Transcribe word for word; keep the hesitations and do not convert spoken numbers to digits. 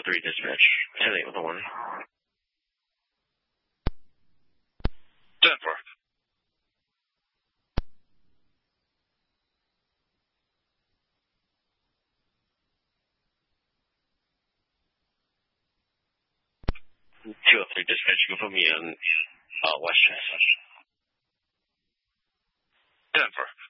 three dispatch. ten eight with a one. Denver. two oh three dispatch, you can put me on uh, Westchester. Denver.